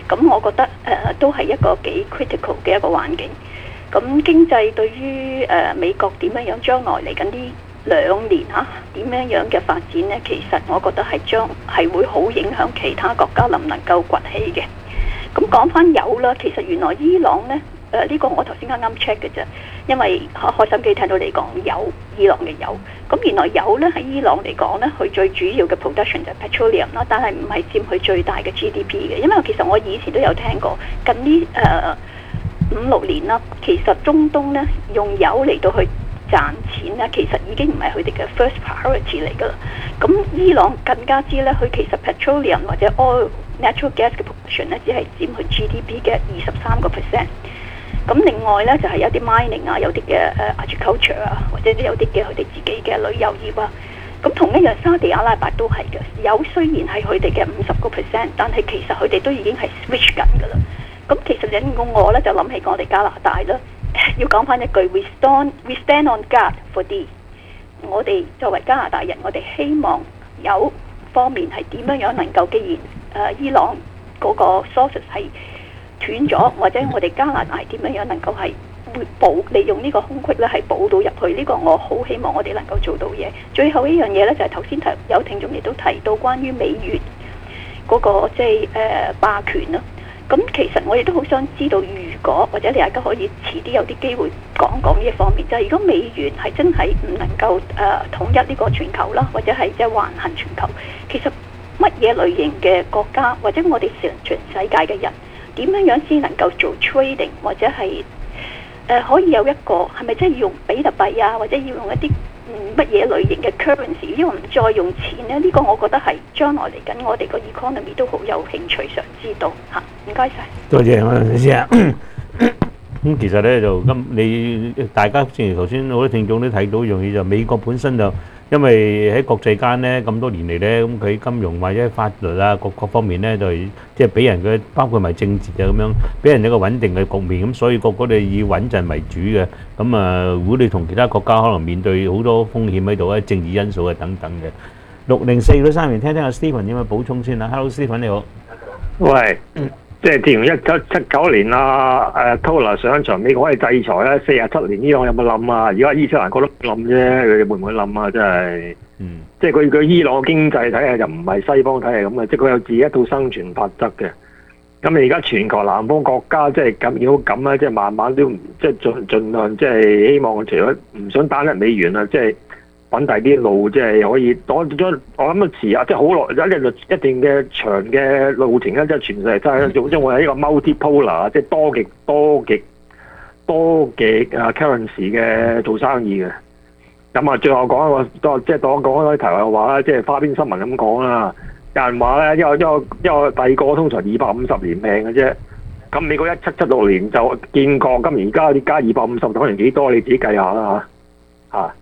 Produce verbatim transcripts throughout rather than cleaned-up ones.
咁我覺得誒、呃、都係一個幾 critical 嘅一個環境。咁經濟對於誒、呃、美國點樣樣將來嚟緊呢兩年嚇點樣樣嘅發展呢？其實我覺得係將係會好影響其他國家能唔能夠崛起嘅。咁講翻油啦，其實原來伊朗呢，誒、呃、呢、這個我頭先啱啱 check 嘅啫，因為開心機聽到你講油，伊朗嘅油。咁原來油呢喺伊朗嚟講呢，佢最主要嘅 production 就係 petroleum 啦，但係唔係佔佢最大嘅 G D P 嘅。因為其實我以前都有聽過，近呢誒、呃、五六年啦，其實中東呢用油嚟到去賺錢呢，其實已經唔係佢哋嘅 first priority 嚟㗎啦。咁伊朗更加知呢，佢其實 petroleum 或者 oil natural gas 嘅 production 呢，只係佔佢 G D P 嘅二十三個 percent。咁另外呢，就係、是、有啲 mining 啊，有啲嘅誒 agriculture 啊，或者有啲嘅佢哋自己嘅旅遊業啊。咁同一樣沙地阿拉伯都係嘅，油雖然係佢哋嘅五十個 percent，但係其實佢哋都已經係 switch 緊㗎啦。咁其實引我我咧就諗起我哋加拿大啦，要講翻一句 we stand we stand on guard for this。我哋作為加拿大人，我哋希望有方面係點樣樣能夠，既然誒、呃、伊朗嗰個 sources 係斷咗，或者我哋加拿大點樣樣能夠係會補利用呢個空隙咧，係補到入去。呢、這個我好希望我哋能夠做到嘢。最後一樣嘢咧，就係頭先提有聽眾亦都提到關於美元嗰、那個即係誒霸權啦。咁其實我亦都好想知道，如果或者你大家可以遲啲有啲機會講講呢一方面，就係、是、如果美元係真係唔能夠誒、呃、統一呢個全球啦，或者係即係橫行全球，其實乜嘢類型嘅國家或者我哋全全世界嘅人點樣樣先能夠做 trading， 或者係誒、呃、可以有一個係咪真係要用比特幣啊，或者要用一啲乜嘢類型嘅 currency， 因為唔再用錢咧？呢、這個我覺得係將來嚟緊我哋個 economy 都好有興趣想知道嚇。唔該晒， 多謝我老師啊。咁其實咧就今你大家正如頭先好多聽眾都睇到一樣嘢，就美國本身就因為喺國際間咧咁多年嚟咧，咁佢金融或者法律啊各各方面咧就即係俾人嘅，包括埋政治啊咁樣，俾人一個穩定嘅局面。咁所以個個都以穩陣為主嘅。咁啊，如果你同其他國家可能面對好多風險喺度咧，政治因素啊等等嘅。六零四嗰三年，聽聽阿 Stephen 點樣補充先啦。Hello Stephen 你好。 喂。即係自從一九七九年啊，誒 Tola 上場，美國可以制裁咧，四十七年伊朗有冇冧啊？而家伊斯蘭覺得冧啫，佢哋會唔會冧啊？真係，嗯，即係佢佢伊朗嘅經濟體系就唔係西方體系咁嘅，即係佢有自己一套生存法則嘅。咁你而家全球南方國家即係咁要咁咧，即係慢慢都即係盡盡量即係希望除咗唔想單一美元啊，即係揾第啲路，即係可以攞咗我諗啊遲啊，即係好耐一一一定嘅長嘅路程咧，即係全世界真係總之我係一個 multipolar， 即係多極多極多極啊 currency 嘅做生意嘅。咁啊，最後講一個多即係當講開題外話啦，即係花邊新聞咁講啦。有人話咧，因為因為因為第二個通常二百五十年命嘅啫。咁美國一七七六年就建國，咁而家你加二百五十，可能幾多？你自己計下啦嚇嚇。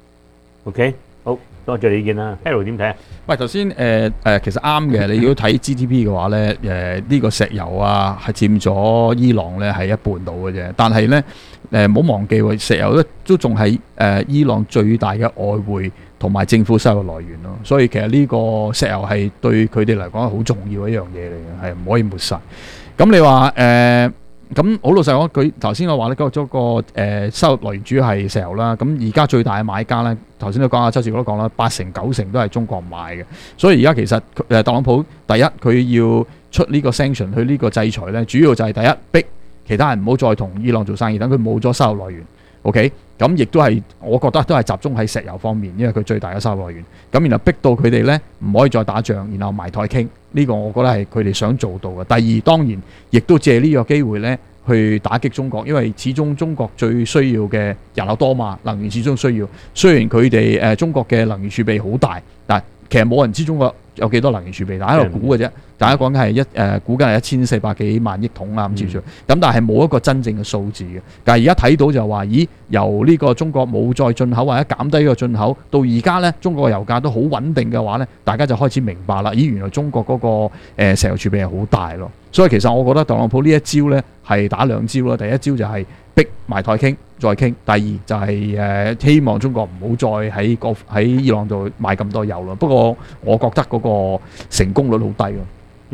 OK， 好多謝你意見啦。Harold 點睇啊？ 喂，頭先誒誒其實啱嘅。你如果睇 G D P 嘅話咧，誒、呃、呢、這個石油啊係佔咗伊朗咧係一半到嘅啫。但係咧誒唔好忘記喎，石油咧都仲係誒伊朗最大嘅外匯同埋政府收入來源咯。所以其實呢個石油係對佢哋嚟講係好重要一樣嘢嚟嘅，係唔可以抹殺。咁你話誒？呃咁好老實講，佢頭先我話咧嗰個誒、呃、收入來源主要係石油啦。咁而家最大嘅買家咧，頭先都講阿周志國都講啦，八成九成都係中國買嘅。所以而家其實誒特朗普第一佢要出呢個 sanction 去呢個制裁咧，主要就係第一逼其他人唔好再同伊朗做生意，等佢冇咗收入來源。OK，咁亦都係我覺得都係集中喺石油方面，因為佢最大嘅收入來源。咁然後逼到佢哋咧唔可以再打仗，然後埋台傾。呢個我覺得係佢哋想做到嘅。第二當然亦都借呢個機會咧去打擊中國，因為始終中國最需要嘅人口多嘛，能源始終需要。雖然佢哋誒中國嘅能源儲備好大，但係其實冇人知中國有幾多能源儲備，大家喺度估嘅啫。大家講緊係一誒估緊係一千四百幾萬億桶啊咁之類。咁但係冇一個真正嘅數字嘅。但係而家睇到就話，咦，由呢個中國冇再進口或者減低呢個進口，到而家咧中國嘅油價都好穩定嘅話咧，大家就開始明白啦。咦，原來中國嗰個誒石油儲備係好大咯。所以其實我覺得特朗普呢一招咧係打兩招啦。第一招就係逼埋台傾，再傾；第二就係、是、誒、呃、希望中國唔好再喺個喺伊朗度買咁多油咯。不過我覺得嗰個成功率好低咯。 嗯，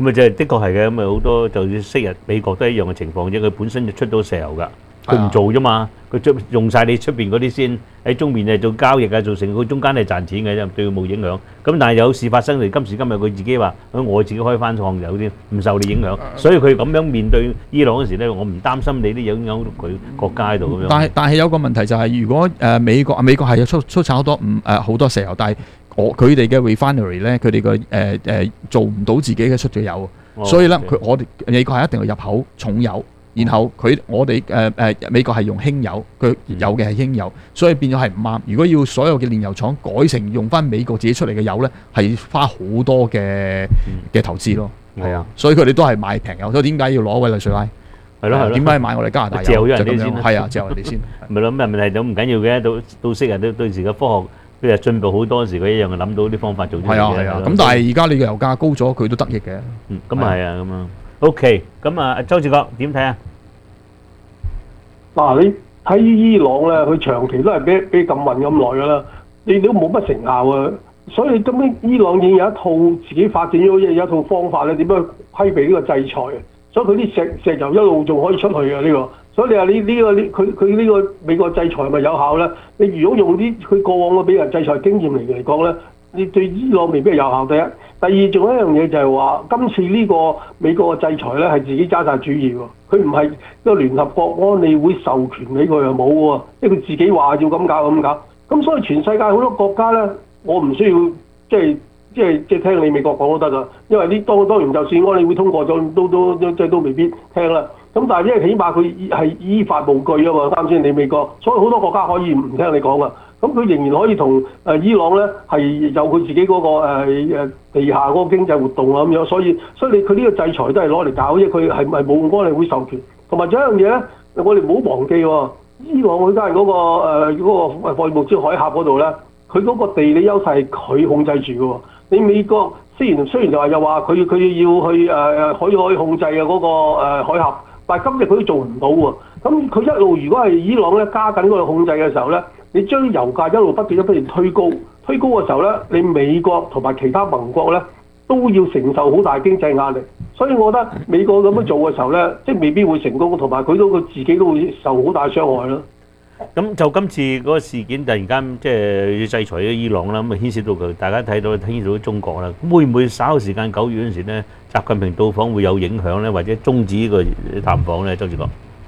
咁啊，即係的確係嘅，咁啊好多就算昔日美國都一樣嘅情況啫，佢本身就出到石油㗎，佢唔做啫嘛，佢出用曬你出邊嗰啲先喺中面誒做交易啊，做成佢中間係賺錢嘅啫，對佢冇影響。咁但係有事發生嚟，今時今日佢自己話，我自己開翻廠有啲唔受你影響，所以佢咁樣面對伊朗嗰時咧，我唔擔心你啲影響佢國家喺度咁樣。 但係但係有個問題就係，如果誒美國美國係有出出產好多唔誒好多石油，但係我佢哋嘅 refinery 咧，佢哋嘅誒誒做唔到自己嘅出咗油，所以咧佢我哋美國係一定要入口重油。然後佢我哋誒誒美國係用輕油，佢有嘅係輕油，所以變咗係唔啱。如果要所有嘅煉油廠改成用翻美國自己出嚟嘅油咧，係花好多嘅嘅投資咯。係啊，所以佢哋都係買平油。所以點解要攞委內瑞拉？係咯係咯。點解買我哋加拿大油？ 借咗人哋先。 係啊，借人哋先。 咪咯，咁問題都唔緊要嘅。到到昔日都對時嘅科學佢又進步好多時，佢一樣諗到啲方法做出嚟嘅。 係啊係啊。咁但係而家你嘅油價高咗，佢都得益嘅。 嗯，咁啊係啊，咁啊。O.K. 咁啊，周志國點睇啊？ 嗱，你睇伊朗咧，佢長期都係俾俾禁運咁耐噶啦，你都冇乜成效啊。所以根本伊朗已經有一套自己發展咗有一套方法咧，點樣規避呢個制裁啊？所以佢啲石石油一路仲可以出去嘅呢個。所以你話呢呢個呢佢佢呢個美國制裁係咪有效咧？你如果用啲佢過往嘅俾人制裁經驗嚟嚟講咧，你對伊朗未必係有效。第一。第二，仲有一樣嘢就係話，今次呢個美國嘅制裁咧係自己揸晒主意喎，佢唔係個聯合國安理會授權俾佢又冇喎，即係佢自己話要咁搞咁搞，咁所以全世界好多國家咧，我唔需要即係即係即係聽你美國講都得㗎，因為呢當當然就算安理會通過咗，都都即係都未必聽啦。咁但係因為起碼佢係依法無據啊嘛，啱先你美國，所以好多國家可以唔聽你講㗎。咁佢仍然可以同誒伊朗咧係有佢自己嗰、那個誒、呃、地下嗰個經濟活動啊咁樣，所以所以你佢呢個制裁都係攞嚟搞，因為佢係係冇安理會授權。同埋仲有一樣嘢咧，我哋唔好忘記喎、哦，伊朗佢家係嗰個誒嗰個霍爾木茲海峽嗰度咧，佢嗰個地理優勢係佢控制住嘅喎。你美國雖然雖然就話又話佢佢要去誒誒可以可以控制嘅嗰個誒海峽，但係今日佢都做唔到喎。咁佢一路如果係伊朗咧加緊嗰個控制嘅時候咧，你將油價一路不斷一不斷推高，推高嘅時候咧，你美國同埋其他盟國咧都要承受好大經濟壓力，所以我覺得美國咁樣做嘅時候咧，即係未必會成功，同埋佢都佢自己都會受好大傷害咯。 咁就今次嗰個事件突然間即係要制裁咗伊朗啦，咁啊牽涉到佢，大家睇到牽涉到中國啦，咁會唔會稍後時間九月嗰陣時咧，習近平到訪會有影響咧，或者終止呢個談訪咧？周志國，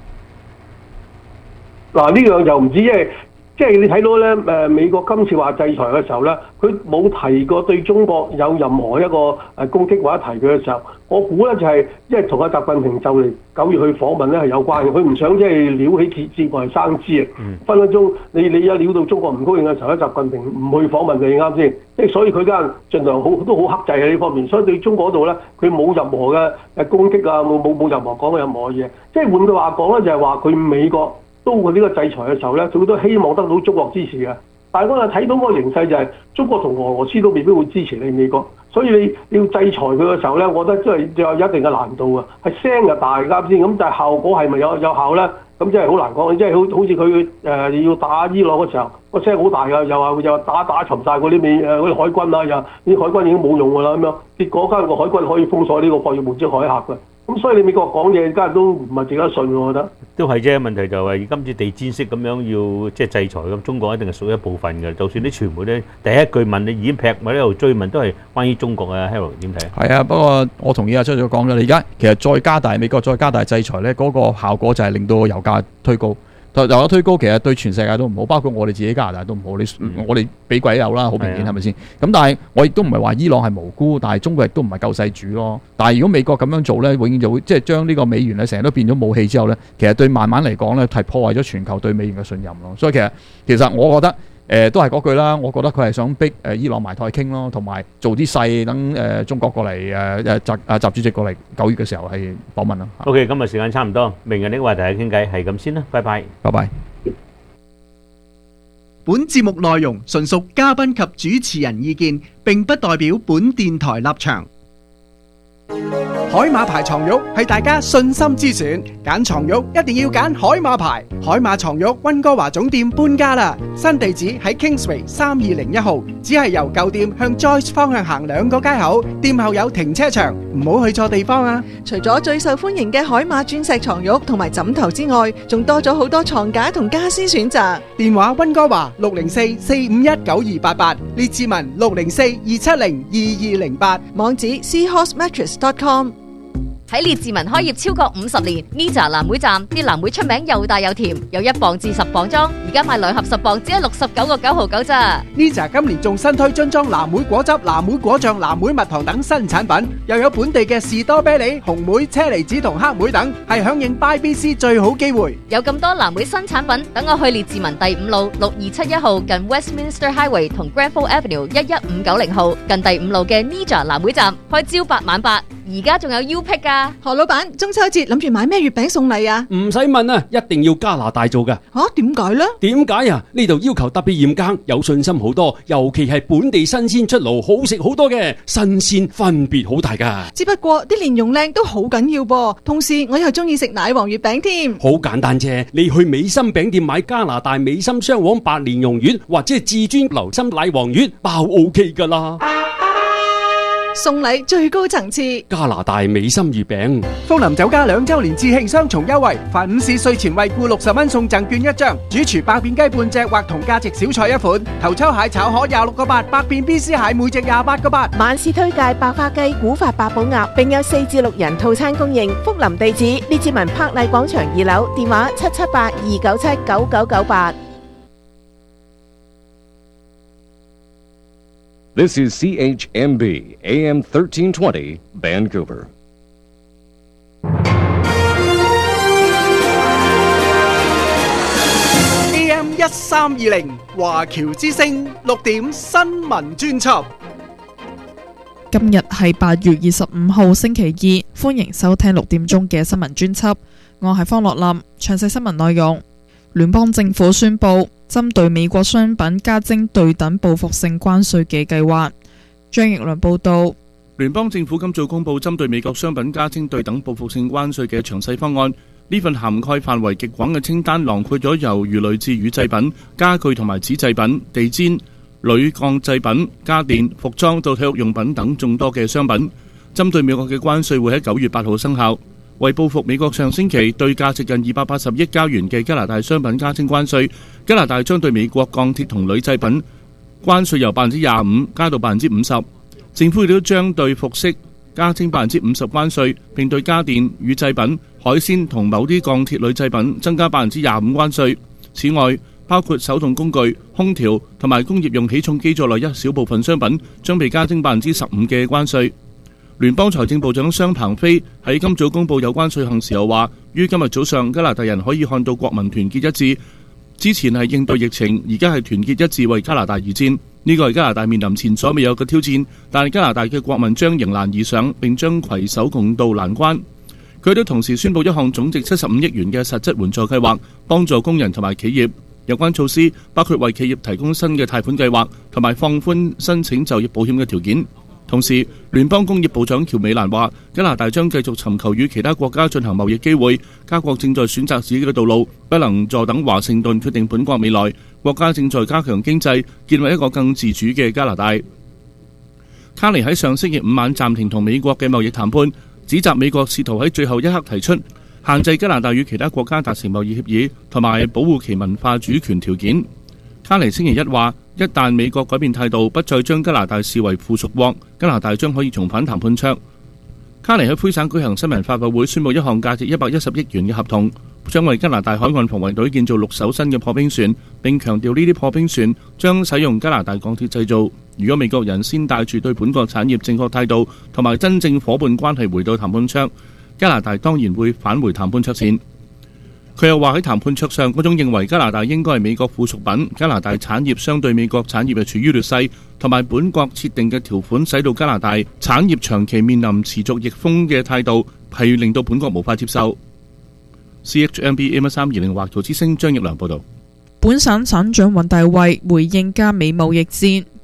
嗱呢樣就唔知，因為即係你睇到咧，誒美國今次話制裁嘅時候咧，佢冇提過對中國有任何一個誒攻擊或者提佢嘅時候，我估咧就係因為同阿習近平就嚟九月去訪問咧係有關嘅，佢唔想即係撩起節節外生枝啊，分分鐘你你一撩到中國唔高興嘅時候咧，習近平唔去訪問你啱先，即係所以佢間盡量好都好克制喺呢方面，所以對中國嗰度咧佢冇任何嘅誒攻擊啊，冇冇冇任何講嘅任何嘢，即係換句話講咧就係話佢美國都佢呢個制裁嘅時候咧，佢都希望得到中國支持嘅。但係我又睇到個形勢就係中國同俄羅斯都未必會支持你美國，所以你要制裁佢嘅時候咧，我覺得真係有一定嘅難度啊。係聲就大啱先，咁但係效果係咪有有效咧？咁真係好難講。即係好好似佢誒要打伊朗嘅時候，個聲好大㗎，又話又話打打沉晒嗰啲美誒嗰啲海軍啊，又啲海軍已經冇用㗎啦咁樣。結果間個海軍可以封鎖呢個霍爾木茲海峽㗎。咁所以你美國講嘢，家人都唔係值得信，我覺得。都係啫，問題就係今次地氈式咁樣要即係制裁咁，中國一定係屬於一部分嘅。就算啲傳媒咧第一句問你已經劈埋喺度追問，都係關於中國啊。Harold 點睇？係啊，不過我同意阿周總講嘅，你而家其實再加大美國再加大制裁咧，嗰個效果就係令到個油價推高。油價推高其實對全世界都唔好，包括我哋自己加拿大都唔好。你、嗯、我哋俾鬼油啦，好明顯係咪先？咁但係我亦都唔係話伊朗係無辜，但係中國亦都唔係救世主咯。但係如果美國咁樣做咧，永遠就會即係將呢個美元咧成日都變咗武器之後咧，其實對慢慢嚟講咧係破壞咗全球對美元嘅信任咯。所以其實其實我覺得。誒、呃、都係嗰句啦，我覺得佢係想逼誒、呃、伊朗埋台傾咯，同埋做啲勢等誒中國過嚟誒誒習啊習主席過嚟九月嘅時候係訪問啦。OK， 今日時間差唔多，明日呢個話題嘅傾偈係咁先啦，拜拜，拜拜。本節目內容純屬嘉賓及主持人意見，並不代表本電台立場。 海馬牌床褥係大家信心之選，揀床褥一定要揀海馬牌。海馬床褥溫哥華總店搬家啦，新地址喺 Kingsway 三二零一號，只係由舊店向 Joyce 方向行兩個街口，店後有停車場，唔好去錯地方啊！ 除咗最受歡迎嘅海馬鑽石床褥同埋枕頭之外，仲多咗好多床架同家私選擇。 電話溫哥華六零四四五一九二八八，列志文六零四二七零二二零八， 網址 seahorse mattress dot com。 喺列治文開業超過五十年 ，Nija 藍莓站啲藍莓出名又大又甜，有一磅至十磅裝，而家買兩盒十磅只係六十九個九毫九咋。 Nija 今年仲新推樽裝藍莓果汁、藍莓果醬、藍莓蜜糖等新產品，又有本地嘅士多啤梨、紅莓、車厘子同黑莓等，係響應 Buy B C 最好機會。 有咁多藍莓新產品，等我去列治文第五路六二七一號近 Westminster Highway 同 Granville Avenue 一一五九零號近第五路嘅 Nija 藍莓站，開朝八晚八。而家仲有 U Pick 噶， 何老闆，中秋節諗住買咩月餅送禮啊？ 唔使問啊，一定要加拿大做噶。 吓，點解呢？ 點解啊？呢度要求特別嚴格，有信心好多，尤其係本地新鮮出爐，好食好多嘅，新鮮分別好大噶。 只不過啲蓮蓉靚都好緊要噃，同時我又中意食奶黃月餅添。 好簡單啫，你去美心餅店買加拿大美心雙黃白蓮蓉月，或者係至尊流心奶黃月，包 OK 噶啦。 送禮最高層次， 加拿大美心月餅。 福林酒家兩周年致慶雙重優惠，凡午市稅前惠顧六十蚊送贈券一張，主廚百變雞半隻或同價值小菜一款，頭抽蟹炒河廿六個八，百變 B C 蟹每隻廿八個八。 晚市推介百花雞、古法八寶鴨，並有四至六人套餐供應。福林地址列治文柏麗廣場二樓，電話七七八二九七九九九八。 This is C H M B, A M thirteen twenty, Vancouver. A M 一三二零，華僑之聲六點新聞專輯。 今日係八月二十五號星期二，歡迎收聽六點鐘嘅新聞專輯。我係方樂林，詳細新聞內容。聯邦政府宣布針對美國商品加徵對等報復性關稅嘅計劃。張奕倫報道， 聯邦政府今早公布針對美國商品加徵對等報復性關稅嘅詳細方案。呢份涵蓋範圍極廣嘅清單囊括咗由魚類至乳製品、家具同埋紙製品、地氈、鋁鋼製品、家電、服裝到體育用品等眾多嘅商品。針對美國嘅關稅會喺九月八號生效。為報復美國上星期對價值近二百八十億加元嘅加拿大商品加徵關稅，加拿大將對美國鋼鐵同鋁製品關稅由百分之廿五加到百分之五十。政府亦都將對服飾加徵百分之五十關稅，並對家電、乳製品、海鮮同某啲鋼鐵鋁製品增加百分之廿五關稅。此外，包括手動工具、空調同埋工業用起重機在內一小部分商品將被加徵百分之十五嘅關稅。聯邦財政部長商鵬飛喺今早公布有關稅項時候話，於今日早上加拿大人可以看到國民團結一致。之前係應對疫情，而家係團結一致為加拿大而戰。呢個係加拿大面臨前所未有嘅挑戰，但係加拿大嘅國民將迎難而上，並將攜手共度難關。佢都同時宣布一項總值七十五億元嘅實質援助計劃，幫助工人同埋企業。有關措施包括為企業提供新嘅貸款計劃，同埋放寬申請就業保險嘅條件。同時，聯邦工業部長喬美蘭話，加拿大將繼續尋求與其他國家進行貿易機會。加國正在選擇自己嘅道路，不能坐等華盛頓決定本國未來。國家正在加強經濟，建立一個更自主嘅加拿大。卡尼喺上星期五晚暫停同美國嘅貿易談判，指責美國試圖喺最後一刻提出限制加拿大與其他國家達成貿易協議，同埋保護其文化主權條件。卡尼星期一話，一旦美國改變態度，不再將加拿大視為附屬國，加拿大將可以重返談判桌。卡尼喺魁省舉行新聞發佈會，宣布一項價值一百一十億元嘅合同，將為加拿大海岸防衛隊建造六艘新嘅破冰船，並強調呢啲破冰船將使用加拿大鋼鐵製造。如果美國人先帶住對本國產業正確態度同埋真正夥伴關係回到談判桌，加拿大當然會返回談判桌前。佢又話喺談判桌上嗰種認為加拿大應該係美國附屬品，加拿大產業相對美國產業係處於劣勢，同埋本國設定嘅條款使到加拿大產業長期面臨持續逆風嘅態度，係令到本國無法接受。C H M B M 三二零華僑之聲張奕良報道。 本省省長尹大衛回應加美貿易戰，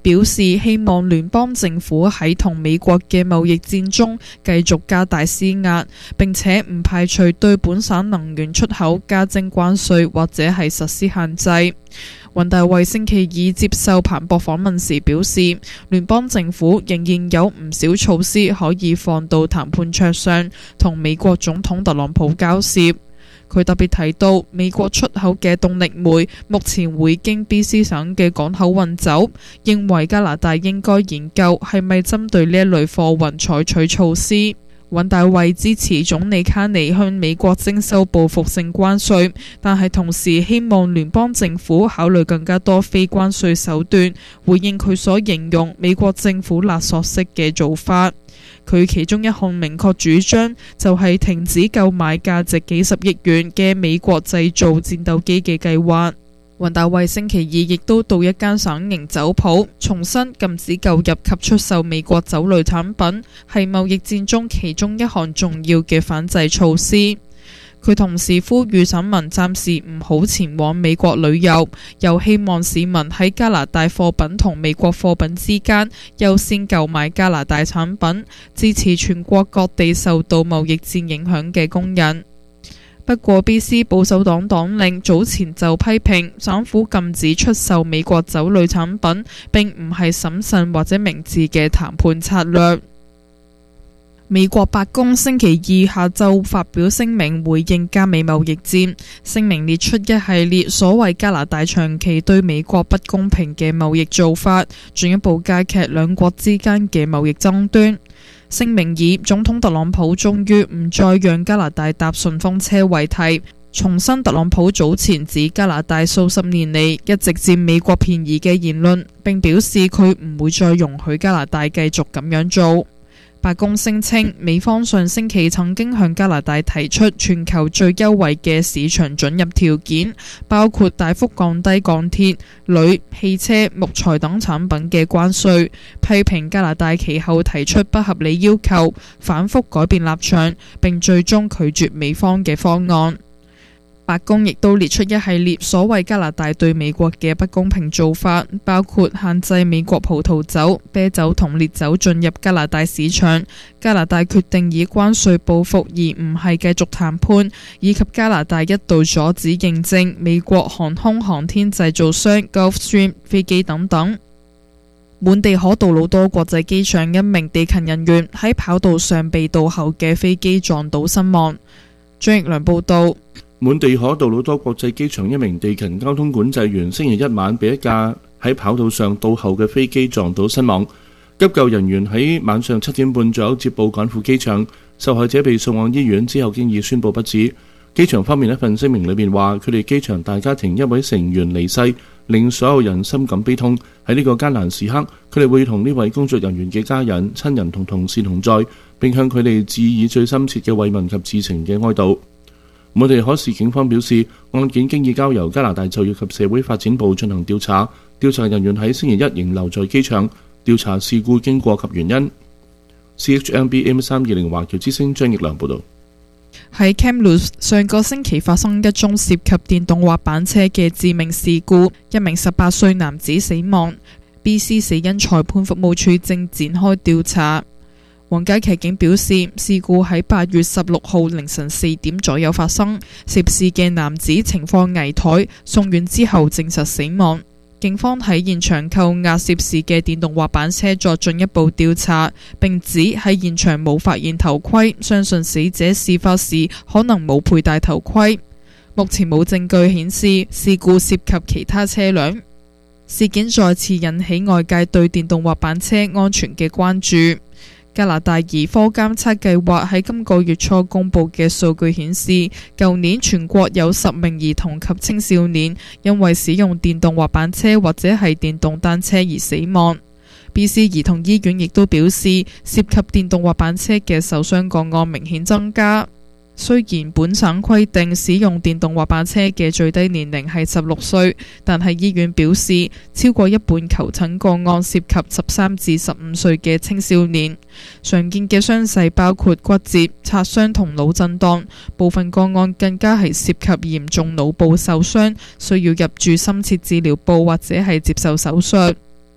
表示希望聯邦政府喺同美國嘅貿易戰中繼續加大施壓，並且唔排除對本省能源出口加徵關稅或者係實施限制。雲大衛星期二接受彭博訪問時表示，聯邦政府仍然有唔少措施可以放到談判桌上，同美國總統特朗普交涉。佢特別提到，美國出口嘅動力煤目前會經 B C 省嘅港口運走，認為加拿大應該研究係咪針對呢一類貨運採取措施。尹大衛支持總理卡尼向美國徵收報復性關稅，但係同時希望聯邦政府考慮更加多非關稅手段，回應佢所形容美國政府勒索式嘅做法。佢其中一項明確主張就係停止購買價值幾十億元嘅美國製造戰鬥機嘅計劃。雲大衛星期二亦都到一間省營酒鋪，重申禁止購入及出售美國酒類產品，係貿易戰中其中一項重要嘅反制措施。佢同時呼籲省民暫時唔好前往美國旅遊，又希望市民喺加拿大貨品同美國貨品之間優先購買加拿大產品，支持全國各地受到貿易戰影響嘅工人。不過 B C 保守黨黨領早前就批評省府禁止出售美國酒類產品並唔係審慎或者明智嘅談判策略。美國白宮星期二下晝發表聲明回應加美貿易戰，聲明列出一系列所謂加拿大長期對美國不公平嘅貿易做法，進一步加劇兩國之間嘅貿易爭端。聲明以總統特朗普終於唔再讓加拿大搭順風車為題，重申特朗普早前指加拿大數十年嚟一直佔美國便宜嘅言論，並表示佢唔會再容許加拿大繼續咁樣做。白宮聲稱，美方上星期曾經向加拿大提出全球最優惠嘅市場准入條件，包括大幅降低鋼鐵、鋁、汽車、木材等產品嘅關稅，批評加拿大其後提出不合理要求，反覆改變立場，並最終拒絕美方嘅方案。白宮亦都列出一系列所謂加拿大對美國嘅不公平做法，包括限制美國葡萄酒、啤酒同烈酒進入加拿大市場，加拿大決定以關稅報復而唔係繼續談判，以及加拿大一度阻止認證美國航空航天製造商 Gulfstream 飛機等等。滿地可杜魯多國際機場一名地勤人員喺跑道上被倒後嘅飛機撞倒身亡。張奕良報道。 滿地可杜魯多國際機場一名地勤交通管制員星期一晚被一架喺跑道上倒後嘅飛機撞到身亡。急救人員喺晚上七點半左右接報趕赴機場，受害者被送往醫院之後經已宣布不治。機場方面一份聲明裏面話，佢哋機場大家庭一位成員離世，令所有人深感悲痛。喺呢個艱難時刻，佢哋會同呢位工作人員嘅家人、親人同同事同在，並向佢哋致以最深切嘅慰問及至情嘅哀悼。滿地可市警方表示，案件經已交由加拿大就業及社會發展部進行調查，調查人員喺星期一仍留在機場調查事故經過及原因。C H M B M 三二零華僑之聲張奕良報道。 喺 Kamloops 上個星期發生一宗涉及電動滑板車嘅致命事故，一名十八歲男子死亡。B C 死因裁判服務處正展開調查。皇家騎警表示，事故喺八月十六號凌晨四點左右發生，涉事嘅男子情況危殆，送院之後證實死亡。警方喺現場扣押涉事嘅電動滑板車作進一步調查，並指喺現場冇發現頭盔，相信死者事發時可能冇佩戴頭盔。目前冇證據顯示事故涉及其他車輛。事件再次引起外界對電動滑板車安全嘅關注。加拿大兒科監測計劃喺今個月初公布嘅數據顯示，舊年全國有十名兒童及青少年因為使用電動滑板車或者係電動單車而死亡。B C 兒童醫院亦都表示，涉及電動滑板車嘅受傷個案明顯增加。雖然本省規定使用電動滑板車嘅最低年齡係十六歲，但係醫院表示，超過一半求診個案涉及十三至十五歲嘅青少年。常見嘅傷勢包括骨折、擦傷同腦震盪，部分個案更加係涉及嚴重腦部受傷，需要入住深切治療部或者係接受手術。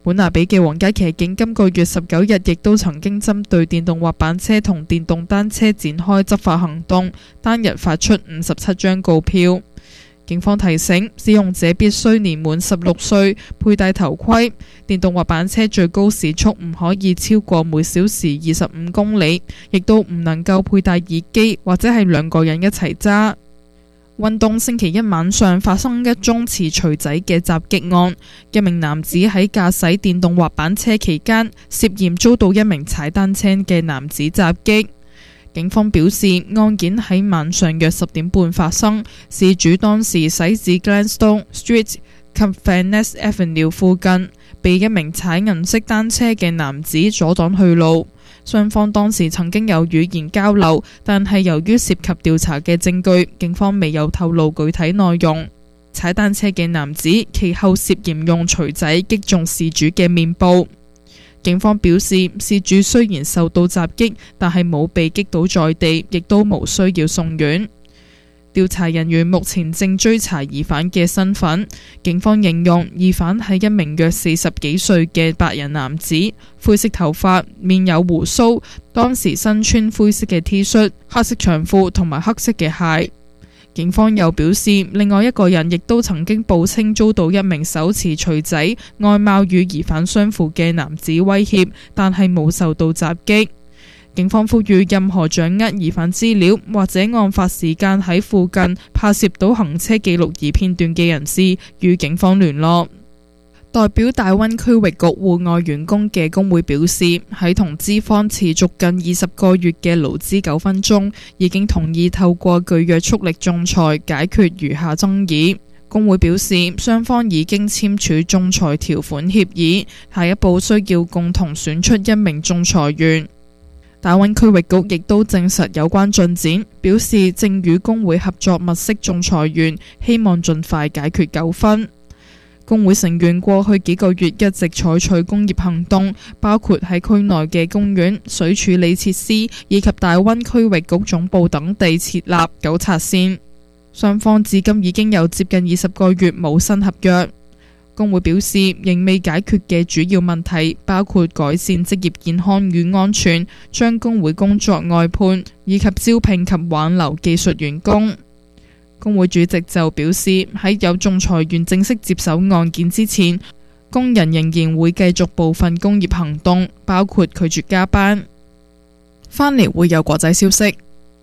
本拿比嘅皇家騎警今個月十九日亦都曾經針對電動滑板車同電動單車展開執法行動，單日發出五十七張告票。警方提醒使用者必須年滿十六歲，佩戴頭盔，電動滑板車最高時速唔可以超過每小時二十五公里，亦都唔能夠佩戴耳機或者係兩個人一齊揸。運動星期一晚上發生一宗持錘仔嘅襲擊案，一名男子喺駕駛電動滑板車期間涉嫌遭到一名踩單車嘅男子襲擊。警方表示，案件喺晚上約十點半發生，事主當時駛至 Gladstone Street 及 Van Ness Avenue 附近，被一名踩銀色單車嘅男子阻擋去路。雙方當時曾經有語言交流，但係由於涉及調查嘅證據，警方未有透露具體內容。踩單車嘅男子其後涉嫌用錘仔擊中事主嘅面部。警方表示，事主雖然受到襲擊，但係冇被擊倒在地，亦都無需要送院。調查人員目前正追查疑犯嘅身份。警方形容疑犯係一名約四十幾歲嘅白人男子，灰色頭髮，面有鬍鬚，當時身穿灰色嘅 T 恤、黑色長褲同埋黑色嘅鞋。警方又表示，另外一個人亦都曾經報稱遭到一名手持錘仔、外貌與疑犯相符嘅男子威脅，但係冇受到襲擊。警方呼籲任何掌握疑犯資料或者案發時間喺附近拍攝到行車記錄儀片段嘅人士與警方聯絡。代表大溫區域局戶外員工嘅工會表示，喺同資方持續近二十個月嘅勞資糾紛中，已經同意透過具約束力仲裁解決餘下爭議。工會表示，雙方已經簽署仲裁條款協議，下一步需要共同選出一名仲裁員。大溫區域局亦都證實有關進展，表示正與工會合作物色仲裁員，希望盡快解決糾紛。工會成員過去幾個月一直採取工業行動，包括喺區內嘅公園、水處理設施以及大溫區域局總部等地設立糾察線。雙方至今已經有接近二十個月冇新合約。工會表示，仍未解決嘅主要問題包括改善職業健康與安全、將工會工作外判以及招聘及挽留技術員工。工會主席就表示，喺有仲裁員正式接手案件之前，工人仍然會繼續部分工業行動，包括拒絕加班。返嚟會有國際消息。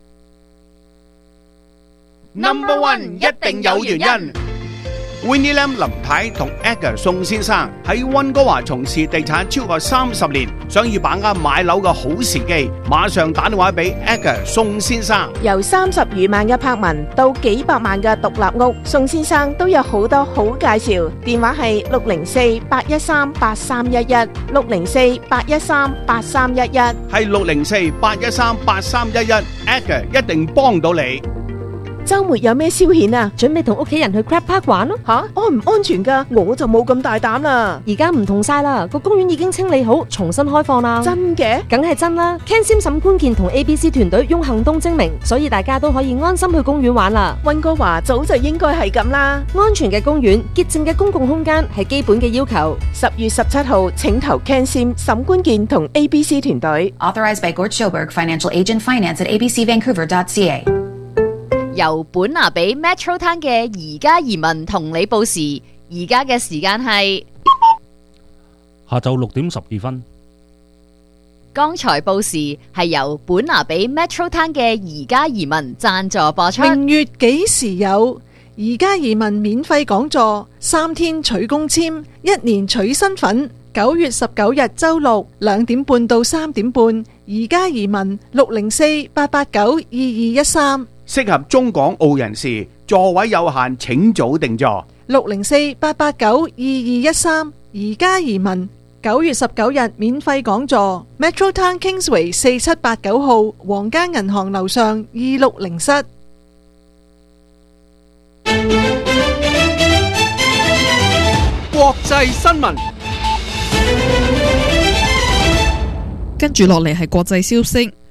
Number one 一定有原因。Winnie Lam 林太同 Edgar 宋先生喺溫哥華從事地產超過三十年，想要把握買樓嘅好時機，馬上打電話俾 Edgar 宋先生。 由三十餘萬嘅柏文到幾百萬嘅獨立屋，宋先生都有好多好介紹。電話係六零四八一三八三一一，六零四八一三八三一一， 係六零四八一三八三一一 ，Edgar 一定幫到你。 周末有咩消遣啊？ 準備同屋企人去 Crab Park 玩咯。 吓，安唔安全噶？我就冇咁大膽啦。 而家唔同晒啦，個公園已經清理好，重新開放啦。 真嘅？ 梗係真啦。Ken Sim 沈觀健同 A B C 團隊用行動證明，所以大家都可以安心去公園玩啦。 溫哥華早就應該係咁啦。 安全嘅公園、潔淨嘅公共空間係基本嘅要求。 十月十七號，請投 Ken Sim 沈觀健同 A B C 團隊。 Authorized by Gord Schoberg, Financial Agent, Finance at a b c vancouver dot c a。 由本拿比 Metro Town 嘅而家移民同你報時，而家嘅時間係下晝六點十二分。 剛才報時係由本拿比 Metro Town 嘅而家移民贊助播出。 明月幾時有？而家移民免費講座，三天取公簽，一年取身份。九月十九日周六兩點半到三點半，而家移民六零四八八九二二一三。 適合中港澳人士，座位有限，請早訂座。 六零四八八九二二一三，而家移民九月十九日免費講座 ，Metro Town Kingsway 四七八九號皇家銀行樓上二六零室。 國際新聞， 跟住落嚟係國際消息。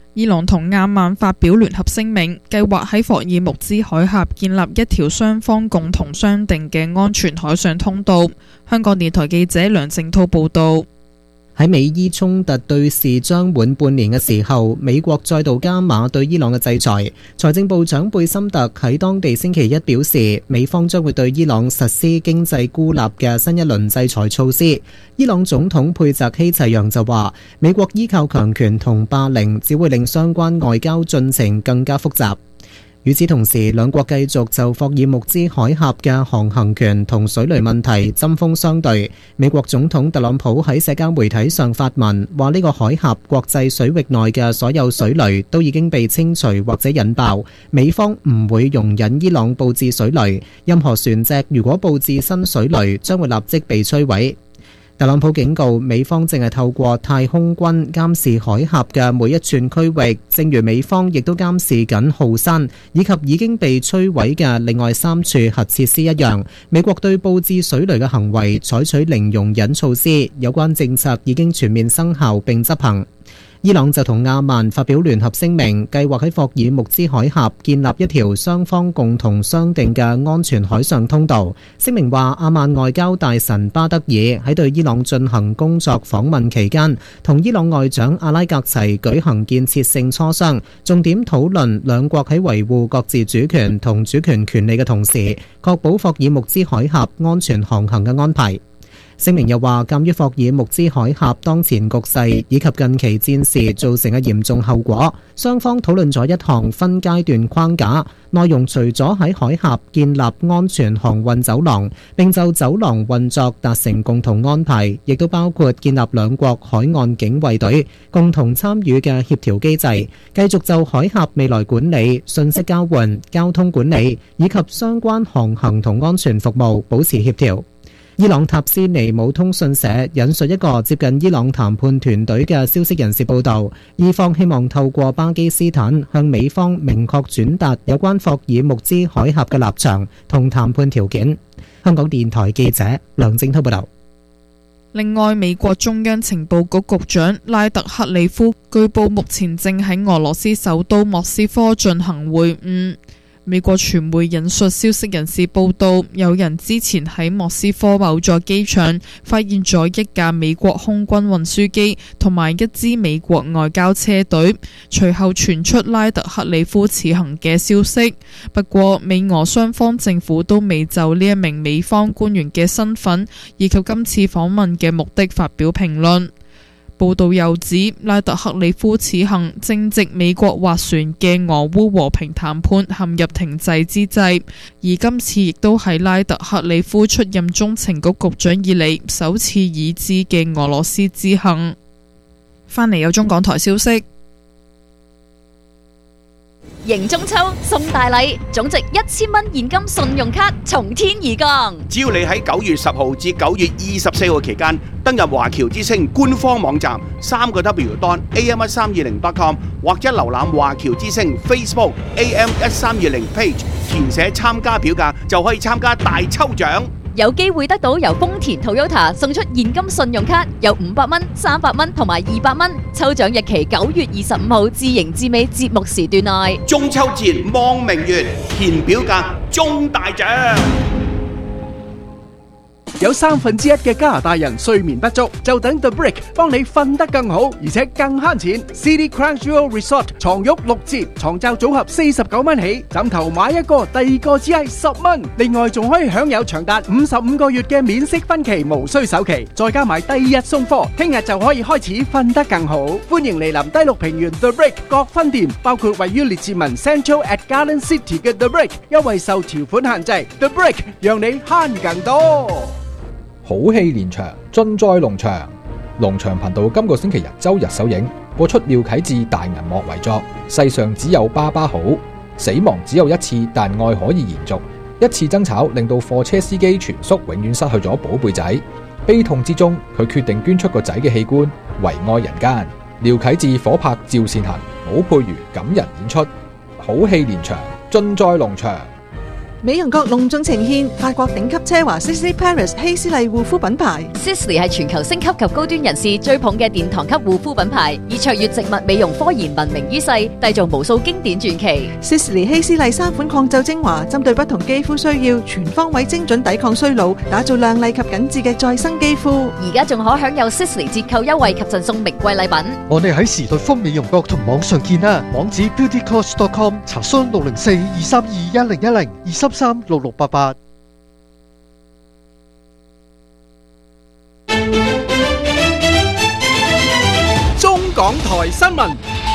伊朗同阿曼發表聯合聲明，計劃喺霍爾木茲海峽建立一條雙方共同商定嘅安全海上通道。香港電台記者梁正滔報導。 喺美伊衝突對峙將滿半年嘅時候，美國再度加碼對伊朗嘅制裁。財政部長貝森特喺當地星期一表示，美方將會對伊朗實施經濟孤立嘅新一輪制裁措施。伊朗總統佩澤希齊揚就話，美國依靠強權同霸凌，只會令相關外交進程更加複雜。與此同時，兩國繼續就霍爾木茲海峽嘅航行權同水雷問題針鋒相對。美國總統特朗普喺社交媒體上發文，話呢個海峽國際水域內嘅所有水雷都已經被清除或者引爆，美方唔會容忍伊朗佈置水雷，任何船隻如果佈置新水雷，將會立即被摧毀。特朗普警告，美方正係透過太空軍監視海峽嘅每一寸區域，正如美方亦都監視緊浩山以及已經被摧毀嘅另外三處核設施一樣。美國對佈置水雷嘅行為採取零容忍措施，有關政策已經全面生效並執行。伊朗就同阿曼發表聯合聲明，計劃喺霍爾木茲海峽建立一條雙方共同商定嘅安全海上通道。聲明話，阿曼外交大臣巴德爾喺對伊朗進行工作訪問期間，同伊朗外長阿拉格齊舉行建設性磋商，重點討論兩國喺維護各自主權同主權權利嘅同時，確保霍爾木茲海峽安全航行嘅安排。聲明又話，鑑於霍爾木茲海峽當前局勢以及近期戰事造成嘅嚴重後果，雙方討論咗一項分階段框架，內容除咗喺海峽建立安全航運走廊，並就走廊運作達成共同安排，亦都包括建立兩國海岸警衛隊共同參與嘅協調機制，繼續就海峽未來管理、信息交換、交通管理以及相關航行同安全服務保持協調。伊朗塔斯尼姆通訊社引述一個接近伊朗談判團隊嘅消息人士報道，伊方希望透過巴基斯坦向美方明確轉達有關霍爾木茲海峽嘅立場同談判條件。香港電台記者梁正滔報道。 另外，美國中央情報局局長拉特克里夫據報目前正喺俄羅斯首都莫斯科進行會晤。美國傳媒引述消息人士報道，有人之前喺莫斯科某座機場發現咗一架美國空軍運輸機同埋一支美國外交車隊，隨後傳出拉特克里夫此行嘅消息。不過，美俄雙方政府都未就呢一名美方官員嘅身份以及今次訪問嘅目的發表評論。報道又指，拉特克里夫此行正值美國斡旋嘅俄烏和平談判陷入停滯之際，而今次亦都係拉特克里夫出任中情局局長以嚟首次已知嘅俄羅斯之行。返嚟有中港台消息。 迎中秋送大禮，總值一千蚊現金信用卡從天而降。 只要你喺九月十號至九月二十四號期間登入華僑之星官方網站三個 W dot A M 一三二零 dot com 或者瀏覽華僑之星 Facebook A M 一三二零 page， 填寫參加表格就可以參加大抽獎。 有機會得到由豐田 Toyota 送出現金信用卡，有五百蚊、三百蚊同埋二百蚊。抽獎日期九月二十五號至迎至尾節目時段內。 中秋節望明月，填表格中大獎。 有三分之一嘅加拿大人睡眠不足，就等 The Brick 幫你瞓得更好，而且更慳錢。City Crunchyroll Resort 床褥六折，床罩組合四十九蚊起，枕頭買一個，第二個只係十蚊。另外仲可以享有長達五十五個月嘅免息分期，無需首期，再加埋第二日送貨，聽日就可以開始瞓得更好。歡迎嚟臨低綠平原 The Brick 各分店，包括位於列治文 Central at Garden City 嘅 The Brick， 優惠受條款限制。The Brick 讓你慳更多。 好戲連場，盡在龍翔。龍翔頻道今個星期日周日首映，播出廖啟智大銀幕遺作《世上只有爸爸好》。死亡只有一次，但愛可以延續。一次爭吵令到貨車司機全叔永遠失去咗寶貝仔。悲痛之中，佢決定捐出個仔嘅器官，為愛人間。廖啟智火拍趙善恒，武佩瑜感人演出。好戲連場，盡在龍翔。 美容閣隆重呈現法國頂級奢華 Sisley Paris 希斯麗護膚品牌。 Sisley 係全球星級及高端人士追捧嘅殿堂級護膚品牌，以卓越植物美容科研聞名於世，締造無數經典傳奇。 Sisley 希斯麗三款抗皺精華，針對不同肌膚需要，全方位精準抵抗衰老，打造亮麗及緊緻嘅再生肌膚。 而家仲可享有 Sisley 折扣優惠及贈送名貴禮品。 我哋喺時代豐美容閣同網上見啦，網址 beauty cost dot com， 查詢六零四二三二一零一零二三三六六八八。 中港台新聞，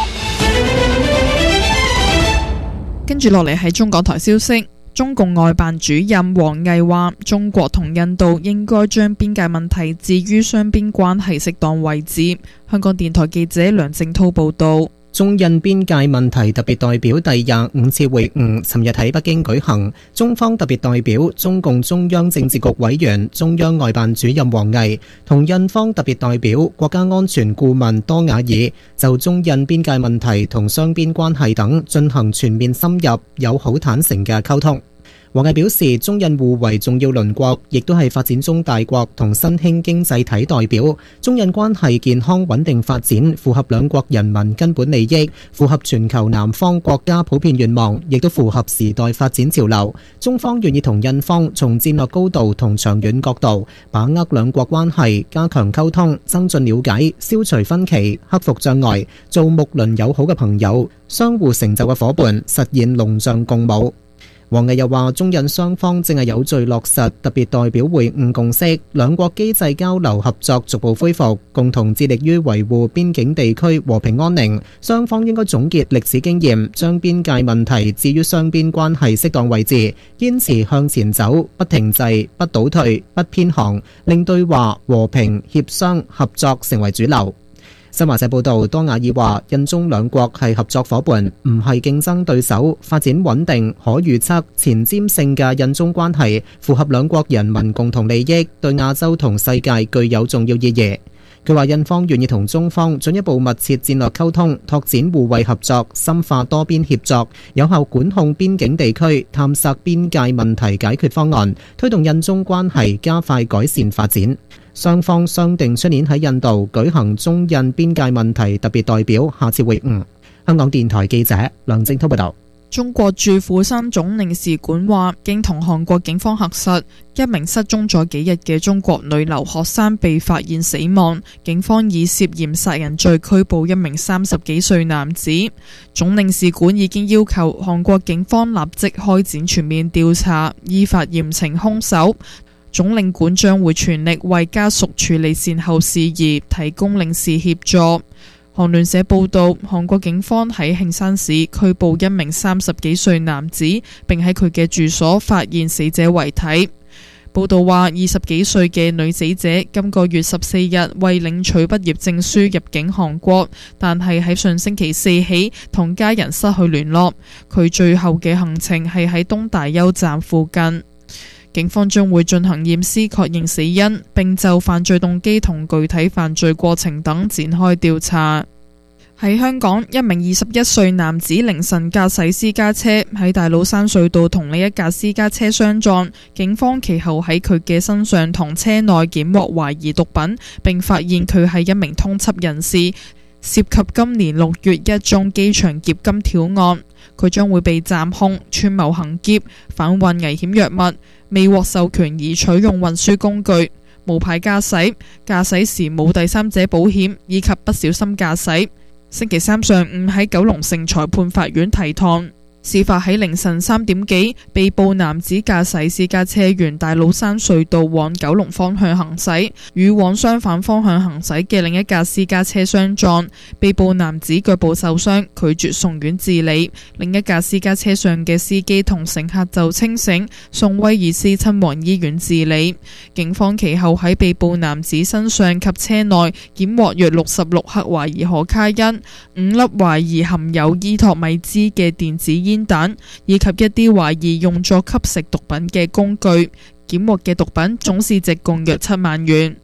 跟住落嚟係中港台消息。中共外辦主任王毅話：中國同印度應該將邊界問題置於雙邊關係適當位置。香港電台記者梁正滔報導。 中印邊界問題特別代表第廿五次會晤尋日喺北京舉行，中方特別代表中共中央政治局委員、中央外辦主任王毅同印方特別代表國家安全顧問多瓦爾就中印邊界問題同雙邊關係等進行全面深入、友好坦誠嘅溝通。王毅表示，中印互為重要鄰國，亦都係發展中大國同新興經濟體代表。中印關係健康穩定發展，符合兩國人民根本利益，符合全球南方國家普遍願望，亦都符合時代發展潮流。中方願意同印方從戰略高度同長遠角度，把握兩國關係，加強溝通，增進了解，消除分歧，克服障礙，做睦鄰友好嘅朋友，相互成就嘅夥伴，實現龍象共舞。王毅又話，中印雙方正係有序落實特別代表會晤共識，兩國機制交流合作逐步恢復，共同致力於維護邊境地區和平安寧。雙方應該總結歷史經驗，將邊界問題置於雙邊關係適當位置，堅持向前走，不停滯，不倒退，不偏航，令對話、和平、協商、合作成為主流。新華社報道，多瓦爾話：印中兩國係合作夥伴，唔係競爭對手。發展穩定、可預測、前瞻性嘅印中關係，符合兩國人民共同利益，對亞洲同世界具有重要意義。佢話：印方願意同中方進一步密切戰略溝通，拓展互惠合作，深化多邊協作，有效管控邊境地區，探索邊界問題解決方案，推動印中關係加快改善發展。雙方商定出年喺印度舉行中印邊界問題特別代表下次會晤。香港電台記者梁正滔報道。 中國駐釜山總領事館話，經同韓國警方核實，一名失蹤咗幾日嘅中國女留學生被發現死亡，警方以涉嫌殺人罪拘捕一名三十幾歲男子。總領事館已經要求韓國警方立即開展全面調查，依法嚴懲兇手。總領館將會全力為家屬處理善後事宜，提供領事協助。韓聯社報道，韓國警方喺慶山市拘捕一名三十幾歲男子，並喺佢嘅住所發現死者遺體。報道話，二十幾歲嘅女死者今個月十四日為領取畢業證書入境韓國，但係喺上星期四起同家人失去聯絡。佢最後嘅行程係喺東大邱站附近。警方將會進行驗屍確認死因，並就犯罪動機同具體犯罪過程等展開調查。喺香港，一名二十一歲男子凌晨駕駛私家車喺大老山隧道同另一架私家車相撞，警方其後喺佢嘅身上同車內檢獲懷疑毒品，並發現佢係一名通緝人士，涉及今年六月一宗機場劫金條案。佢將會被暫控串謀行劫、販運危險藥物、未獲授權而取用運輸工具、無牌駕駛、駕駛時冇第三者保險以及不小心駕駛。星期三上午喺九龍城裁判法院提堂。事發喺凌晨三點幾，被捕男子駕駛私家車沿大老山隧道往九龍方向行駛，與往相反方向行駛嘅另一架私家車相撞。被捕男子腳部受傷，拒絕送院治理。另一架私家車上嘅司機同乘客就清醒，送威爾斯親王醫院治理。警方其後喺被捕男子身上及車內檢獲約六十六克懷疑可卡因、五粒懷疑含有依托米茲嘅電子煙彈以及一啲懷疑用作吸食毒品嘅工具，檢獲嘅毒品總市值共約七萬元。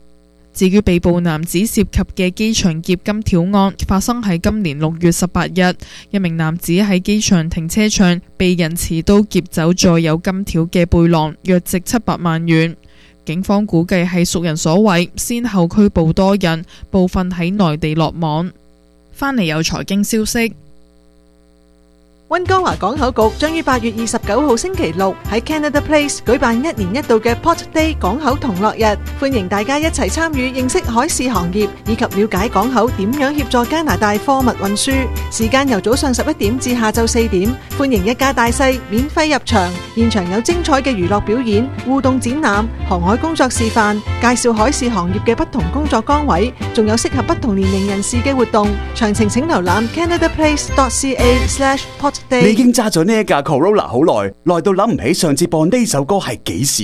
至於被捕男子涉及嘅機場劫金條案，發生喺今年六月十八日，一名男子喺機場停車場被人持刀劫走載有金條嘅背囊，約值七百萬元。警方估計係熟人所為，先後拘捕多人，部分喺內地落網。返嚟有財經消息。 溫哥華港口局將於八月二十九號星期六喺 Canada Place 舉辦一年一度嘅 Port Day 港口同樂日，歡迎大家一齊參與，認識海事行業以及了解港口點樣協助加拿大貨物運輸。時間由早上十一點至下晝四點，歡迎一家大細免費入場，現場有精彩嘅娛樂表演、互動展覽、航海工作示範，介紹海事行業嘅不同工作崗位，仲有適合不同年齡人士嘅活動。詳情請瀏覽 canadaplace dot c a slash port。 你已經揸咗呢一架 Corolla 好耐，耐到諗唔起上次播呢首歌係幾時？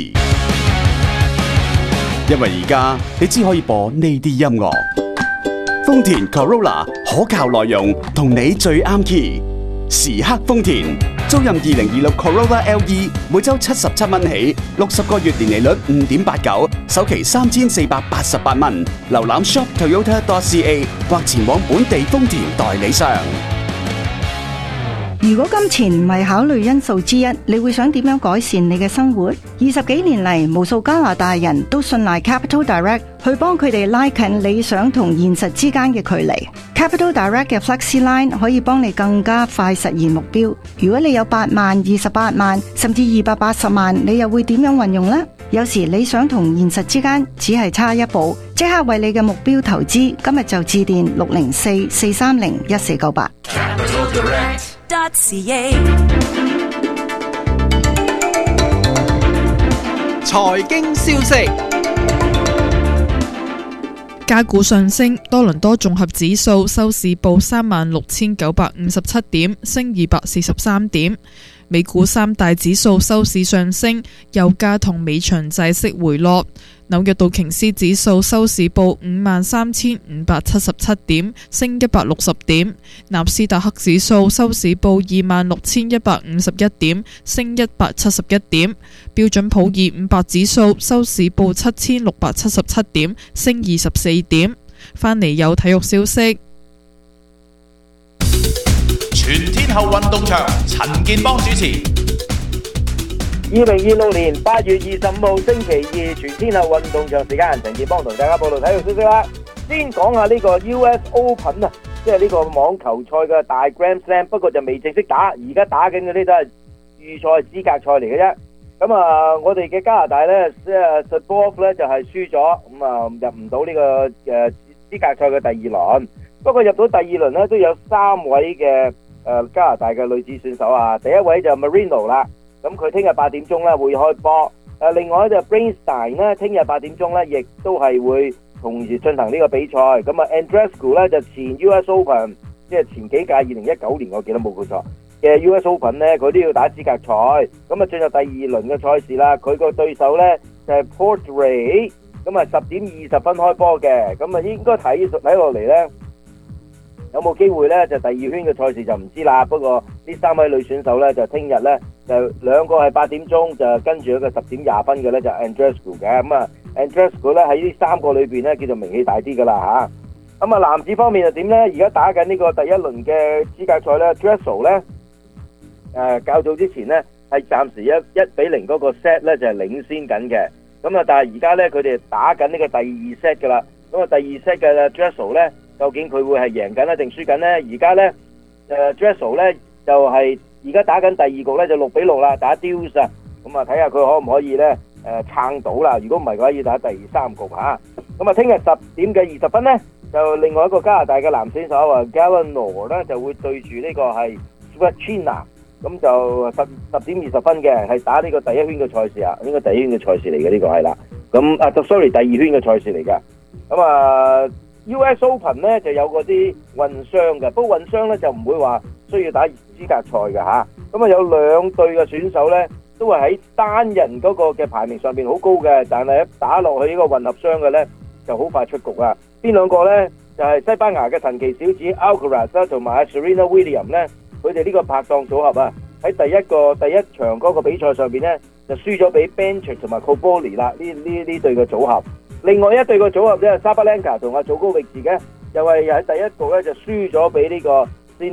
因為而家你只可以播呢啲音樂。豐田 Corolla 可靠內容，同你最啱 key。時刻豐田，租賃二零二六 Corolla L E， 每周七十七蚊起，六十個月年利率五點八九，首期三千四百八十八蚊。瀏覽 shop toyota dot c a 或前往本地豐田代理商。 如果金錢唔係考慮因素之一，你會想點樣改善你嘅生活？二十幾年嚟，無數加拿大人都信賴 Capital Direct 去幫佢哋拉近理想同現實之間嘅距離。Capital Direct 嘅 Flexi Line 可以幫你更加快實現目標。如果你有八萬、二十八萬，甚至二百八十萬，你又會點樣運用呢？有時理想同現實之間只係差一步，即刻為你嘅目標投資。今日就致電六零四四三零一四九八。 財經消息。 價股上升，多倫多綜合指數收市報三萬六千九百五十七點，升二百四十三點。美股三大指數收市上升，油價同美長債息回落。紐約道瓊斯指數收市報五萬三千五百七十七點，升一百六十點。納斯達克指數收市報二萬六千一百五十一點，升一百七十一點。標準普爾五百指數收市報七千六百七十七點，升二十四點。返嚟有體育消息。 全天候運動場，陳建邦主持。 二零二六年八月二十五號星期二，全天候運動場時間，陳建邦同大家報道體育消息啦。先講下呢個 U S Open 啊，即係呢個網球賽嘅大 Grand Slam， 不過就未正式打，而家打緊嗰啲都係預賽資格賽嚟嘅啫。咁啊，我哋嘅加拿大咧，即係 Shabov 咧就係輸咗，咁啊入唔到呢個誒資格賽嘅第二輪。不過入到第二輪咧，都有三位嘅誒加拿大嘅女子選手啊。第一位就 Marino 啦。咁佢聽日八點鐘咧會開波，誒另外咧就 Brainstein 咧聽日八點鐘咧亦都係會同時進行呢個比賽。咁啊 Andreescu 咧就前 U S Open， 即係前幾屆二零一九年我記得冇記錯嘅 U S Open 咧，佢都要打資格賽。咁啊進入第二輪嘅賽事啦，佢個對手咧就係 Portray， 咁啊十點二十分開波嘅。咁啊應該睇睇落嚟咧，有冇機會咧就第二圈嘅賽事就唔知啦。不過呢三位女選手咧就聽日咧。就兩個係八點鐘，就跟住一個十點廿分嘅咧就 Andreescu 嘅。咁啊 Andreescu 咧喺呢三個裏邊咧叫做名氣大啲噶啦嚇。咁啊男子方面就點咧？而家打緊呢個第一輪嘅資格賽咧 Dressel 咧誒較早之前咧係暫時一一比零嗰個 set 咧就係領先緊嘅。咁啊但係而家咧佢哋打緊呢個第二 set 噶啦。咁啊第二 set 嘅 Dressel 咧究竟佢會係贏緊咧定輸緊咧？而家咧誒 Dressel 咧就係、是。而家打緊第二局咧就六比六啦，打 Deuce 啊，咁啊睇下佢可唔可以咧誒撐到啦？如果唔係嘅話，要打第三局嚇。咁啊，聽日十點嘅二十分咧，就另外一個加拿大嘅男選手啊 Gallinor 咧就會對住呢個係 Svechina，咁就十十點二十分嘅，係打呢個第一圈嘅賽事啊，應該第一圈嘅賽事嚟嘅呢個係啦。咁啊，就 sorry 第二圈嘅賽事嚟嘅。咁啊 U S Open 咧就有嗰啲混雙嘅，不過混雙咧就唔會話需要打資格賽嘅嚇。咁啊有兩隊嘅選手咧都係喺單人嗰個嘅排名上邊好高嘅，但係一打落去呢個混合雙嘅咧就好快出局啦。邊兩個咧就係、是、西班牙嘅神奇小子 Alcaraz 啦，同埋 Serena Williams 咧，佢哋呢個拍檔組合啊喺第一個第一場嗰個比賽上邊咧就輸咗俾 Bencic 同埋 Cobolli 啦，呢呢呢對嘅組合。 另外一對個組合咧，Sabalenka 同阿祖高域治嘅，又係喺第一局咧就輸咗俾呢個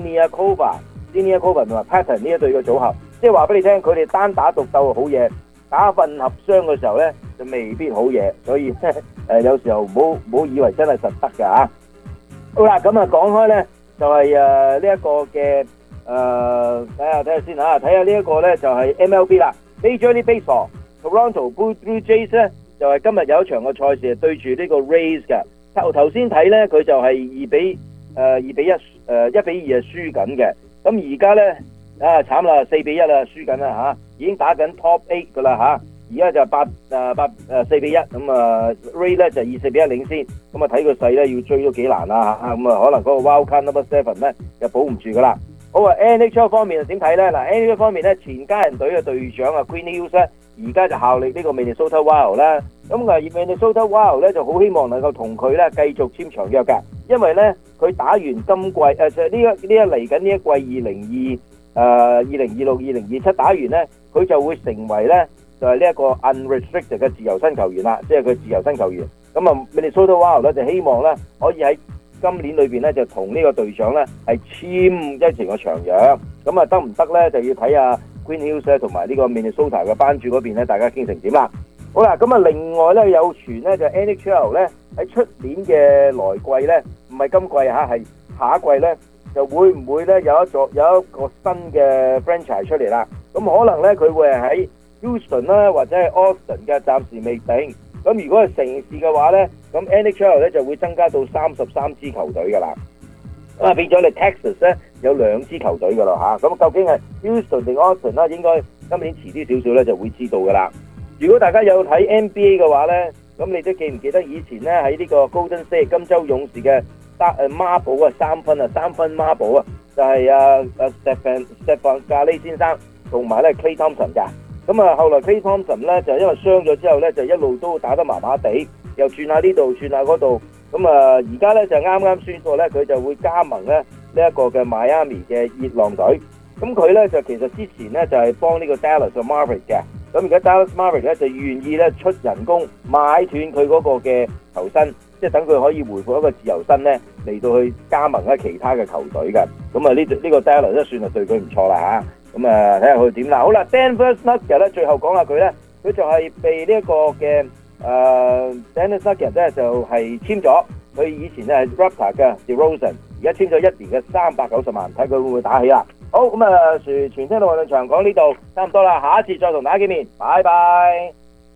Siniakova、Siniakova 同埋 Patten 呢一對嘅組合。即係話俾你聽，佢哋單打獨鬥係好嘢，打混合雙嘅時候咧就未必好嘢。所以誒、呃、有時候唔好唔好以為真係實得㗎嚇。好啦，咁啊講開咧就係誒呢一個嘅誒睇下睇下先嚇，睇下呢一個咧就係 M L B 啦 ，Major League Baseball Toronto Blue Jays 咧就係今日有一場嘅賽事係對住呢個 Rays 嘅。頭頭先睇咧佢就係二比誒二比一誒一比二係輸緊嘅。咁而家咧啊慘啦，四比一啦，輸緊啦嚇，已經打緊 Top Eight 噶啦嚇。而家就八誒八誒四比一，咁啊 Ray 咧就二四比一領先，咁啊睇個勢咧要追都幾難啦嚇，咁啊可能嗰個 Wild Card Number Seven 咧就保唔住噶啦。好啊 N H L 方面又點睇咧？嗱 N H L 方面咧前家人隊嘅隊長啊 Quinn Hughes 咧，而家就效力呢個 Minnesota Wild 啦。咁啊 Minnesota Wild 咧就好希望能夠同佢咧繼續簽長約㗎，因為咧佢打完今季誒就呢一呢一嚟緊呢一季二零二誒二零二六二零二七打完咧，佢就會成為咧。就係呢一個 unrestricted 嘅自由身球員啦，即係佢自由身球員。咁啊 Minnesota Wild 咧就希望咧可以喺今年裏邊咧就同呢個隊長咧係簽一成個長約。咁啊得唔得咧就要睇下 Quinn Hughes 同埋呢個 Minnesota 嘅班主嗰邊咧，大家傾成點啦。好啦，咁啊另外咧有傳咧就 N H L 咧喺出年嘅來季咧，唔係今季嚇，係下一季咧就會唔會咧有一座有一個新嘅 franchise 出嚟啦？咁可能咧佢會係喺Houston 啦，或者係 Austin 嘅，暫時未定。咁如果係城市嘅話咧，咁 N H L 咧就會增加到三十三支球隊噶啦。咁啊變咗你 Texas 咧有兩支球隊噶啦嚇。咁究竟係 Houston 定 Austin 啦？應該今年遲啲少少咧就會知道噶啦。如果大家有睇 N B A 嘅話咧，咁你都記唔記得以前咧喺呢個 Golden State 金州勇士嘅得誒孖寶啊三分啊三分孖寶啊，就係啊啊 Stephen Stephen Curry先生同埋咧 Klay Thompson 㗎。咁啊，後來 Klay Thompson 咧就因為傷咗之後咧，就一路都打得麻麻地，又轉下呢度轉下嗰度。咁啊，而家咧就啱啱宣布咧，佢就會加盟咧呢一個嘅 Miami 嘅熱浪隊。咁佢咧就其實之前咧就係幫呢個 Dallas Mavericks 嘅。咁而家 Dallas Mavericks 咧就願意咧出人工買斷佢嗰個嘅球薪，即係等佢可以回復一個自由身咧嚟到去加盟咧其他嘅球隊嘅。咁啊呢呢個 Dallas 都算係對佢唔錯啦嚇。咁啊，睇下佢點啦。好啦 ，Denver Nuggets 咧，最後講下佢咧，佢就係被呢一個嘅誒 Denver Nuggets咧，就係簽咗佢以前咧係 Raptor 嘅 DeRozan， 而家簽咗一年嘅三百九十萬，睇佢會唔會打起啦。好，咁啊，全全聽到運動場講呢度差唔多啦，下一次再同大家見面，拜拜。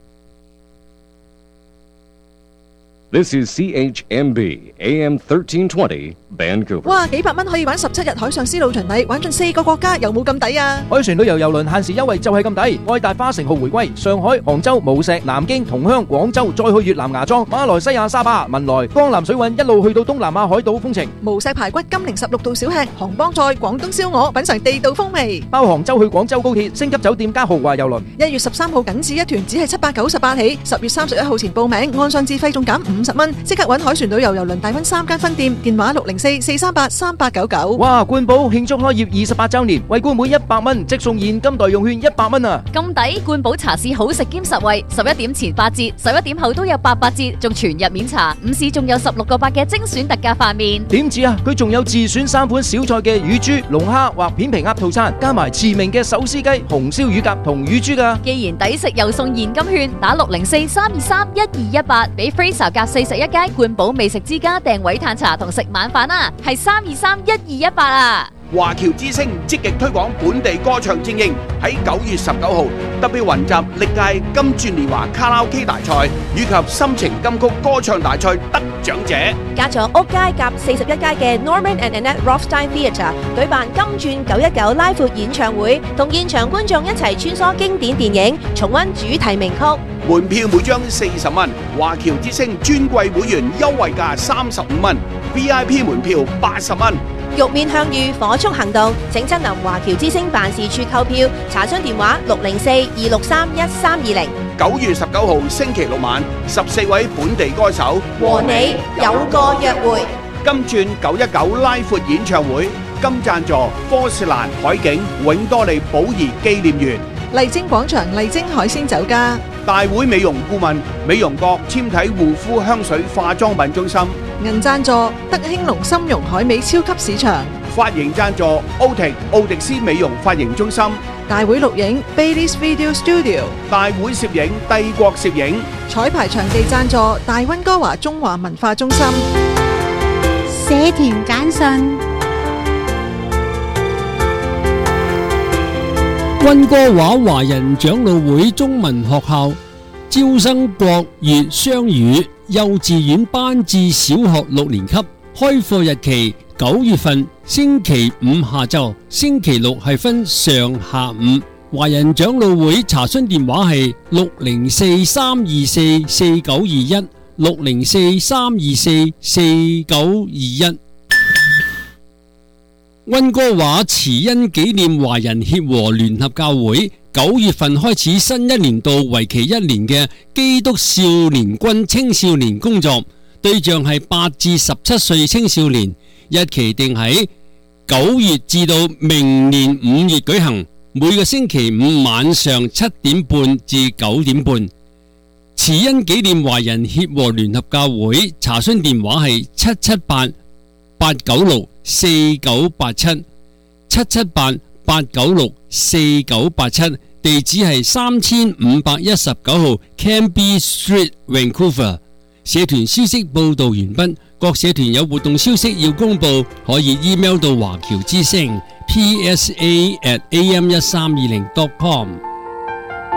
This is C H M B A M thirteen twenty Vancouver。 哇，幾百蚊可以玩十七日海上絲路巡禮，玩盡四個國家，有冇咁抵啊？ 海船旅遊郵輪限時優惠就係咁抵，愛達花城號回歸，上海、杭州、無錫、南京、同鄉、廣州，再去越南芽莊、馬來西亞沙巴、文萊、江南水韻，一路去到東南亞海島風情。 無錫排骨、金陵十六道小吃、杭幫菜、廣東燒鵝，品嚐地道風味。 包杭州去廣州高鐵、星級酒店加豪華郵輪。 一月十三號僅此一團，只係七百九十八起，十月三十一號前報名，按上自費仲減五十蚊，即刻揾海船旅遊郵輪大溫三間分店，電話六零四四三八三八九九。 哇！冠寶慶祝開業二十八週年，惠顧每一百蚊即送現金代用券一百蚊啊！ 咁抵！冠寶茶市好食兼實惠，十一點前八折，十一點後都有八八折，仲全日免茶。午市仲有十六個八嘅精選特價飯麵。 點止啊！佢仲有自選三款小菜嘅乳豬、龍蝦或片皮鴨套餐，加埋馳名嘅手撕雞、紅燒乳鴿同乳豬噶。 既然抵食又送現金券，打六零四三二三一二一八，俾 Fraser 隔四十一街冠寶美食之家訂位嘆茶同食晚飯啊！係三二三一二一八啊！ 華僑之聲積極推廣本地歌唱精英，喺九月十九號特別雲集歷屆金鑽年華卡拉 OK 大賽以及心情金曲歌唱大賽得獎者， 加咗屋街夾四十一街嘅 Norman and Annette Rothstein Theatre 舉辦金鑽九一九拉闊演唱會，同現場觀眾一齊穿梭經典電影，重溫主題名曲。 門票每張四十蚊，華僑之聲尊貴會員優惠價三十五蚊 ，V I P 門票八十蚊。 玉面向遇，火速行動，請親臨華僑之聲辦事處購票，查詢電話六零四二六三一三二零。 九月十九號星期六晚，十四位本地歌手和你有個約會。 金鑽九一九拉闊演唱會，金贊助科士蘭海景永多利寶儀紀念園、 麗晶廣場麗晶海鮮酒家。 大會美容顧問美容閣纖體護膚香水化妝品中心。 銀贊助德興隆參茸海味超級市場。 髮型贊助奧迪奧迪斯美容髮型中心。 大會錄影 Baileys Video Studio。 大會攝影帝國攝影。 彩排場地贊助大溫哥華中華文化中心。 社團簡訊。溫哥華華人長老會中文學校招生國粵雙語幼稚園班至小學六年級，開課日期九月份星期五下晝，星期六係分上下午。華人長老會查詢電話係六零四三二四四九二一，六零四三二四四九二一。溫哥華慈恩紀念華人協和聯合教會九月份開始新一年度為期一年嘅基督少年軍青少年工作，對象係八至十七歲青少年，日期定喺九月至到明年五月舉行，每個星期五晚上七點半至九點半。慈恩紀念華人協和聯合教會查詢電話係七七八八九六四九八七，七七八八九六四九八七，地址係三千五百一十九號 Cambie Street Vancouver。社團消息報道完畢，各社團有活動消息要公布，可以 email 到華僑之聲 P S A at A M 一三二零 dot com。